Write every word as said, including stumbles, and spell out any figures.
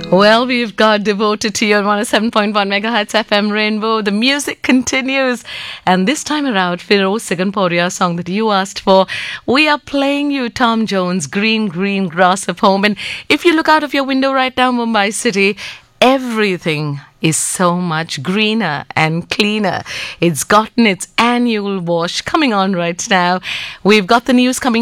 Well, we've got Devoted to You on one oh seven point one megahertz F M Rainbow. The music continues. And this time around, Firoz Siganporia song that you asked for, we are playing you Tom Jones' Green, Green Grass of Home. And if you look out of your window right now, Mumbai City, everything is so much greener and cleaner. It's gotten its annual wash coming on right now. We've got the news coming